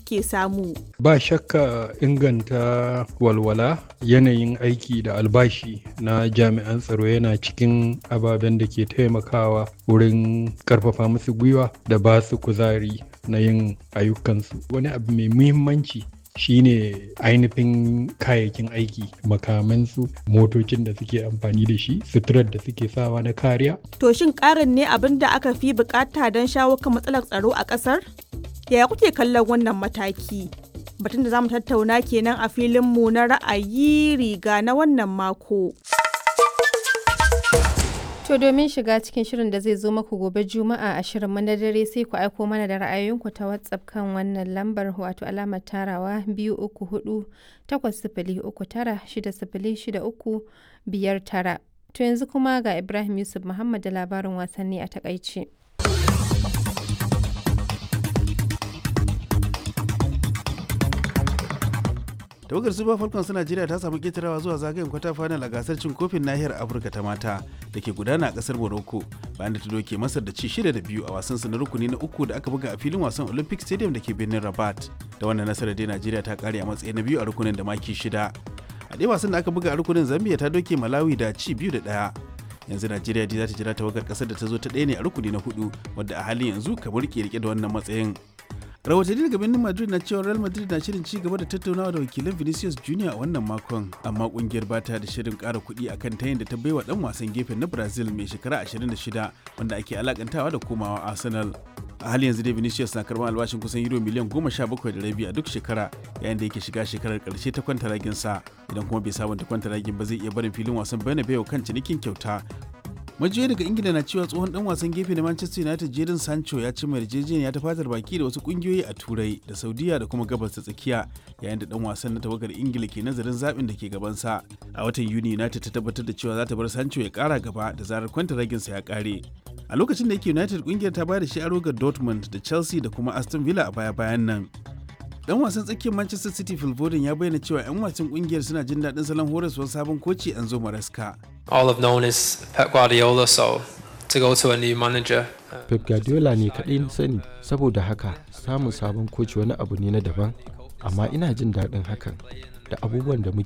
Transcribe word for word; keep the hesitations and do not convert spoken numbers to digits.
suke samu. Ba shakka inganta walwala, yanayin aiki da albashi na jami'an tsaro yana cikin ababen da ke taimakawa wurin karfafa musu gwiwa da ba su kuzari na yin ayyukansu. Wani abu mai muhimmanci shine ainihin kayayyakin aiki, makamansu, motocin da suke amfani da shi, suturar da suke sawa na kariya. To shin ƙarin ne abin da aka fi bukata don shawo kan matsalar tsaro a ƙasar? Yaya kuke kallon wannan mataki? Batun da za mu tattauna kenan a filinmu na ra'ayi riga na wannan mako. To domin shiga cikin shirin da zai zo maku gobe Juma'a a shirin na dare sai ku aiko mana da ra'ayoyinku ta WhatsApp kan wannan lambar wato alamar tarawa biyu uku hudu takwas sifili uku tara shida sifili shida uku biyar tara. To yanzu kuma ga Ibrahim Yusuf Muhammad da labarin wasanni a takaice. tawagar super falcons najeriya ta samu ketarawa zuwa zagayen kwata final a gasar cin kofin nahiyar afirka ta mata da ke gudana a kasar morocco bayan da ta doke masar da ci shida da biyu a wasan su na rukuni na uku da aka buga a filin wasan olympic stadium da ke birnin rabat. Da wannan nasarar dai najeriya ta kare a matsayi na biyu a rukunin da maki shida. A ɗaya wasan da aka buga a rukunin zambia ta doke malawi da ci biyu da ɗaya. Yanzu najeriya dai za ta jira tawagar kasar da ta zo ta ɗaya ne a rukuni na hudu wadda a halin yanzu kamar ke rike da wannan matsayin. Rahotanni daga birnin Madrid na cewa Real Madrid na shirin ci gaba da tattaunawa da wakilan Vinicius Junior a wannan makon, amma kungiyar ba ta da shirin ƙara kuɗi akan tayin da ta baiwa dan wasan gefen na Brazil mai shekara ashirin da shida wanda ake alakantawa da komawa Arsenal. A halin yanzu dai Vinicius na karɓar albashin kusan euro miliyan goma sha bakwai da rabi a duk shekara yayin da yake shiga shekarar ƙarshe ta kwantaragin sa, idan kuma bai sabunta kwantaragin ba zai iya barin filin wasan Bernabeu kan cinikin kyauta. Majiyoyi daga Ingila na cewa tsohon dan wasan gefe na Manchester United Jadon Sancho ya cimma yarjejeniya ta fatar baki da wasu kungiyoyi a Turai da Saudiya da kuma Gabas ta Tsakiya, yayin da dan wasan na tawagar Ingila ke nazarin zaɓin da ke gabansa. A watan Yuni United ta tabbatar da cewa za ta bar Sancho ya ƙara gaba da zarar kwantaraginsa ya ƙare. A lokacin da yake United kungiyar ta bayar da shi aro ga Dortmund da Chelsea da kuma Aston Villa a baya-bayan nan. Dan wasan tsakiyar Manchester City Phil Foden ya bayyana cewa 'yan wasan kungiyar suna jin daɗin salon horaswar sabon koci Enzo Maresca. All I've known is Pep Guardiola, so to go to a new manager. Pep Guardiola ne kaɗai na sani, saboda haka samun sabon koci wani abu ne na daban, amma ina jin daɗin hakan da abubuwan da muke